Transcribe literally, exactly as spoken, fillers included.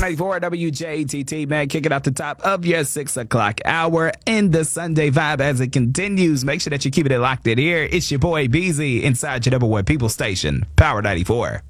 ninety-four W J T T, man, kicking out the top of your six o'clock hour in the Sunday vibe as it continues. Make sure that you keep it locked in here. It's your boy B Z inside your number one people station, Power ninety-four.